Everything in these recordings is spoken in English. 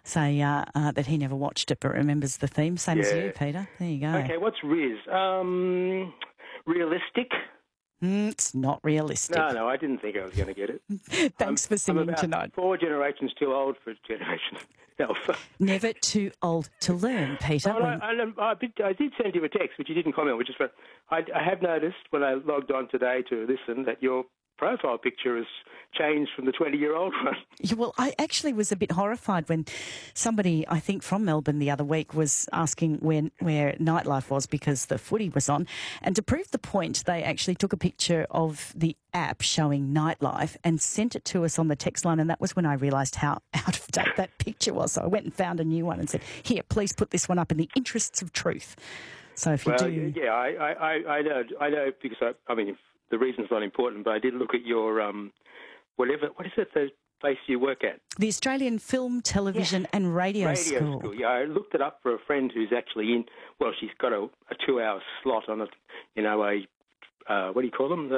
say that he never watched it but remembers the theme. Same as you, Peter. There you go. Okay, what's Riz? Realistic? It's not realistic. No, I didn't think I was going to get it. Thanks for singing I'm about tonight. 4 generations too old for Generation Alpha. Never too old to learn, Peter. I did send you a text, which you didn't comment, which is fun. I have noticed when I logged on today to listen that your profile picture has changed from the 20-year-old one. Yeah, well, I actually was a bit horrified when somebody, I think from Melbourne the other week, was asking where Nightlife was because the footy was on. And to prove the point, they actually took a picture of the app showing Nightlife and sent it to us on the text line. And that was when I realised how out of date that picture was. So I went and found a new one and said, here, please put this one up in the interests of truth. So if you do... Yeah, I know because, the reason's not important, but I did look at your, what is it, the place you work at? The Australian Film, Television and Radio School. Yeah, I looked it up for a friend who's actually she's got a 2-hour slot on what do you call them?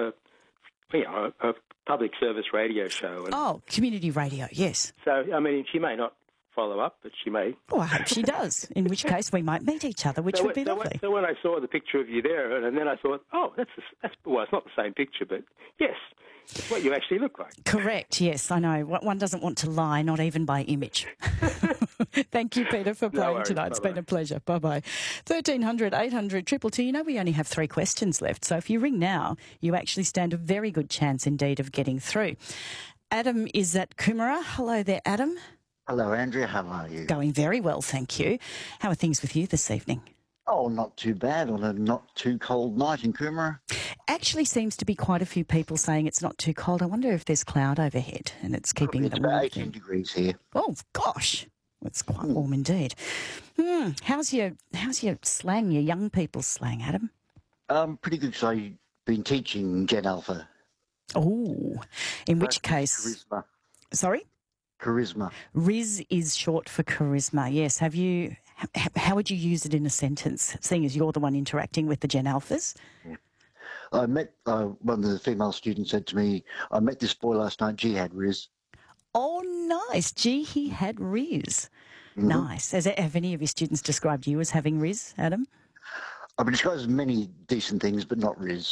A public service radio show. Community radio, yes. So, she may not follow up, but she may. Oh, I hope she does, in which case we might meet each other, which would be lovely. So when I saw the picture of you there, and then I thought, that's it's not the same picture, but yes, it's what you actually look like. Correct, yes, I know. One doesn't want to lie, not even by image. Thank you, Peter, for playing tonight. It's been a pleasure. Bye-bye. 1300 800 222. You know we only have 3 questions left, so if you ring now, you actually stand a very good chance indeed of getting through. Adam is at Coomera. Hello there, Adam. Hello, Andrea. How are you? Going very well, thank you. How are things with you this evening? Oh, not too bad on a not too cold night in Coomera. Actually seems to be quite a few people saying it's not too cold. I wonder if there's cloud overhead and it's keeping the warmth. It's about 18 degrees here. Oh, gosh. It's quite warm indeed. How's your slang, your young people's slang, Adam? Pretty good, because I've been teaching Gen Alpha. Oh, in which case... Charisma. Sorry? Charisma. Riz is short for charisma, yes. How would you use it in a sentence, seeing as you're the one interacting with the Gen Alphas? Yeah. I met, one of the female students said to me, I met this boy last night, he had Riz. Oh, nice. Gee, he had Riz. Mm-hmm. Nice. Have any of your students described you as having Riz, Adam? I've been described as many decent things, but not Riz.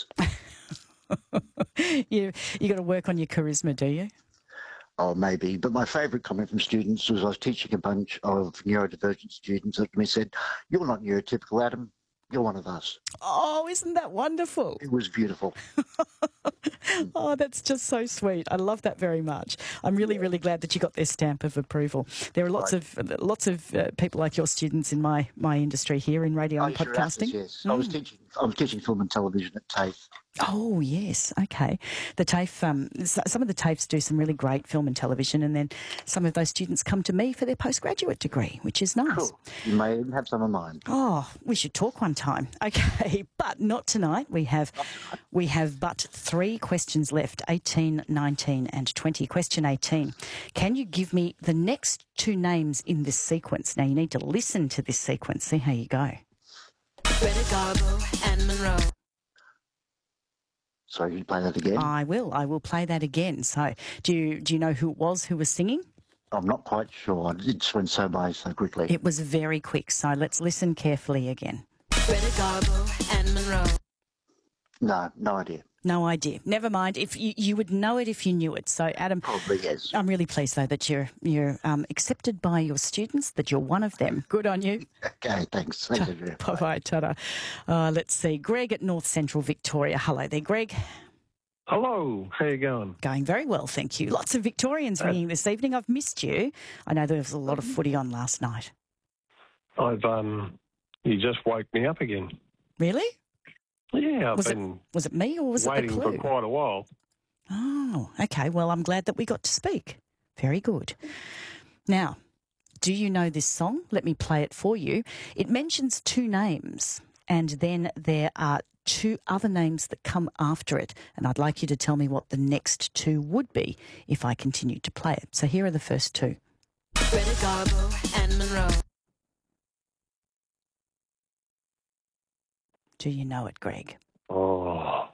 You got to work on your charisma, do you? Oh, maybe. But my favourite comment from students was I was teaching a bunch of neurodivergent students that said, you're not neurotypical, Adam. You're one of us. Oh, isn't that wonderful? It was beautiful. Oh, that's just so sweet. I love that very much. I'm really, really glad that you got their stamp of approval. There are lots of people like your students in my industry here in radio and podcasting. Yes. I was teaching film and television at TAFE. Oh, yes. Okay. The TAFE, some of the TAFEs do some really great film and television, and then some of those students come to me for their postgraduate degree, which is nice. Cool. You may even have some of mine. Oh, we should talk one time. Okay, but not tonight. We have but 3 questions left, 18, 19 and 20. Question 18. Can you give me the next 2 names in this sequence? Now, you need to listen to this sequence. See how you go. Greta Garbo and Monroe. Sorry, can you play that again? I will play that again. So, do you know who it was who was singing? I'm not quite sure. It just went by so quickly. It was very quick, so let's listen carefully again. Greta Garbo and Monroe. No idea. No idea. Never mind. If you would know it if you knew it. So, Adam, probably yes. I'm really pleased though that you're accepted by your students. That you're one of them. Good on you. Okay, thanks. Bye bye. Ta-da. Let's see. Greg at North Central Victoria. Hello there, Greg. Hello. How you going? Going very well, thank you. Lots of Victorians ringing this evening. I've missed you. I know there was a lot of footy on last night. You just woke me up again. Really? Yeah, was it me or was it the waiting clue? for quite a while. Oh, okay. Well, I'm glad that we got to speak. Very good. Now, do you know this song? Let me play it for you. It mentions 2 names, and then there are 2 other names that come after it, and I'd like you to tell me what the next 2 would be if I continued to play it. So here are the first 2. Greta Garbo and Monroe. Do you know it, Greg? Oh,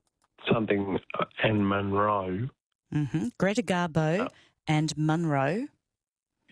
something and Monroe. Mm-hmm. Greta Garbo and Monroe.